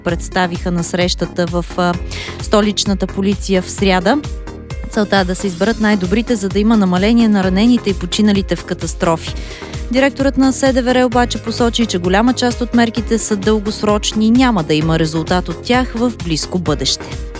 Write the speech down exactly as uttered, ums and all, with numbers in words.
представиха на срещата в столичната полиция в сряда. Целта е да се изберат най-добрите, за да има намаление на ранените и починалите в катастрофи. Директорът на СДВР обаче посочи, че голяма част от мерките са дългосрочни и няма да има резултат от тях в близко бъдеще.